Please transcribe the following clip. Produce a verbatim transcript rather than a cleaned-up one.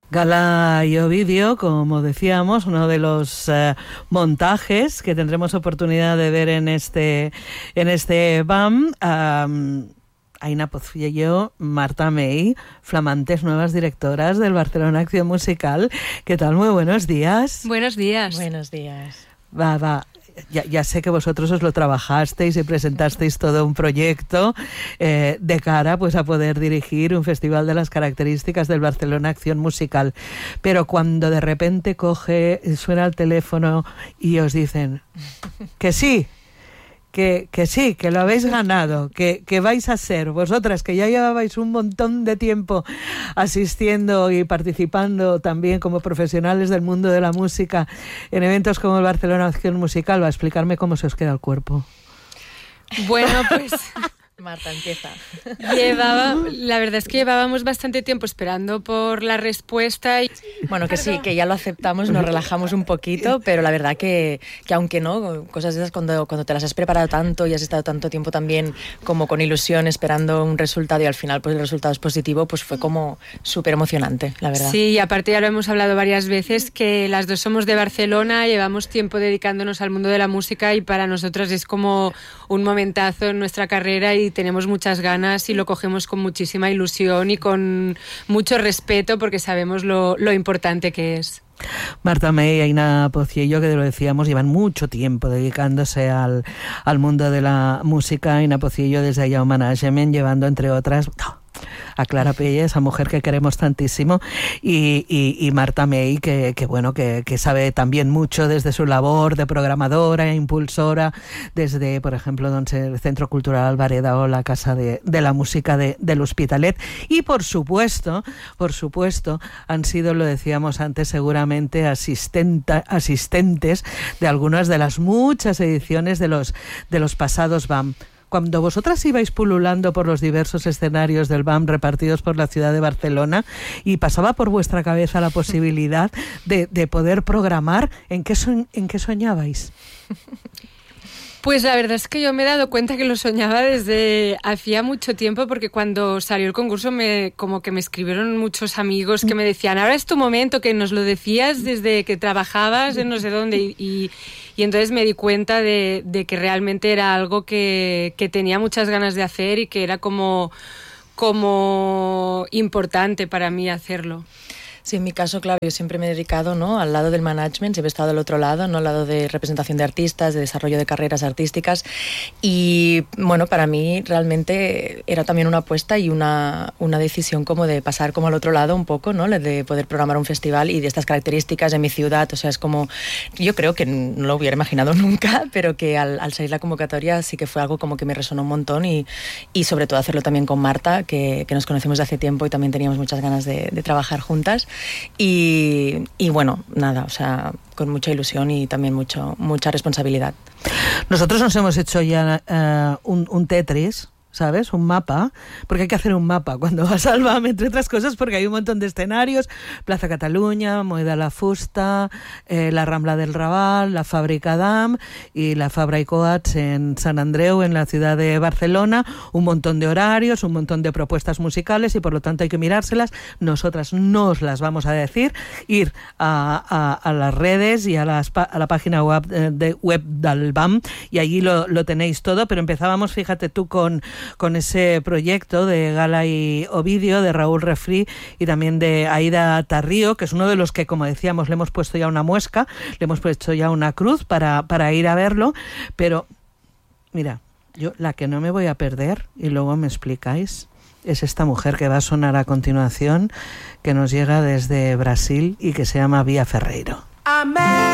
Gala y Ovidio, como decíamos, uno de los uh, montajes que tendremos oportunidad de ver en este en este B A M. Um, Aina Pozuello, Marta May, flamantes nuevas directoras del Barcelona Acción Musical. ¿Qué tal? Muy buenos días. Buenos días. Buenos días. Va, va. Ya, ya sé que vosotros os lo trabajasteis y presentasteis todo un proyecto eh, de cara pues a poder dirigir un festival de las características del Barcelona Acción Musical. Pero cuando de repente coge, suena el teléfono y os dicen que sí, que, que sí, que lo habéis ganado, que, que vais a ser vosotras, que ya llevabais un montón de tiempo asistiendo y participando también como profesionales del mundo de la música en eventos como el Barcelona Acción Musical, va a explicarme cómo se os queda el cuerpo. Bueno, pues... Marta, empieza. Llevaba, la verdad es que llevábamos bastante tiempo esperando por la respuesta. Y... Bueno, que sí, que ya lo aceptamos, nos relajamos un poquito, pero la verdad que, que aunque no, cosas de esas cuando, cuando te las has preparado tanto y has estado tanto tiempo también como con ilusión esperando un resultado y al final pues el resultado es positivo, pues fue como súper emocionante, la verdad. Sí, y aparte ya lo hemos hablado varias veces, que las dos somos de Barcelona, llevamos tiempo dedicándonos al mundo de la música y para nosotras es como un momentazo en nuestra carrera y tenemos muchas ganas y lo cogemos con muchísima ilusión y con mucho respeto porque sabemos lo, lo importante que es. Marta May y Aina Pozuello, que lo decíamos, llevan mucho tiempo dedicándose al, al mundo de la música. Aina Pozuello desde Ayau Management, llevando entre otras... a Clara Pelle, esa mujer que queremos tantísimo, y, y, y Marta May, que, que bueno, que, que sabe también mucho desde su labor de programadora, impulsora, desde, por ejemplo, donde el Centro Cultural Alvareda o la Casa de, de la Música de, del Hospitalet, y por supuesto, por supuesto, han sido, lo decíamos antes, seguramente asistenta, asistentes de algunas de las muchas ediciones de los, de los pasados B A M. Cuando vosotras ibais pululando por los diversos escenarios del B A M repartidos por la ciudad de Barcelona y pasaba por vuestra cabeza la posibilidad de, de poder programar, ¿en qué, so, ¿en qué soñabais? Pues la verdad es que yo me he dado cuenta que lo soñaba desde hacía mucho tiempo, porque cuando salió el concurso me como que me escribieron muchos amigos que me decían, ahora es tu momento, que nos lo decías desde que trabajabas en no sé dónde, y, y, y entonces me di cuenta de, de que realmente era algo que, que tenía muchas ganas de hacer y que era como, como importante para mí hacerlo. Sí, en mi caso, claro, yo siempre me he dedicado, ¿no?, al lado del management, siempre he estado al otro lado, ¿no?, al lado de representación de artistas, de desarrollo de carreras artísticas, y bueno, para mí realmente era también una apuesta y una, una decisión como de pasar como al otro lado un poco, ¿no?, de poder programar un festival y de estas características en mi ciudad. O sea, es como, yo creo que no lo hubiera imaginado nunca, pero que al, al salir la convocatoria sí que fue algo como que me resonó un montón, y, y sobre todo hacerlo también con Marta, que, que nos conocemos de hace tiempo y también teníamos muchas ganas de, de trabajar juntas. Y, y bueno, nada, o sea, con mucha ilusión y también mucho, mucha responsabilidad. Nosotros nos hemos hecho ya uh, un, un Tetris, ¿sabes? Un mapa, porque hay que hacer un mapa cuando vas al B A M, entre otras cosas, porque hay un montón de escenarios: Plaza Cataluña, Moeda la Fusta, eh, la Rambla del Raval, la Fàbrica d'A M y la Fabra i Coats en Sant Andreu, en la ciudad de Barcelona. Un montón de horarios, un montón de propuestas musicales, y por lo tanto hay que mirárselas. Nosotras no os las vamos a decir, ir a, a, a las redes y a, las, a la página web, de, web del B A M, y allí lo, lo tenéis todo. Pero empezábamos, fíjate tú, con con ese proyecto de Gala y Ovidio, de Raúl Refri y también de Aida Tarrío, que es uno de los que, como decíamos, le hemos puesto ya una muesca, le hemos puesto ya una cruz para, para ir a verlo. Pero, mira, yo la que no me voy a perder, y luego me explicáis, es esta mujer que va a sonar a continuación, que nos llega desde Brasil y que se llama Bia Ferreiro. Amén.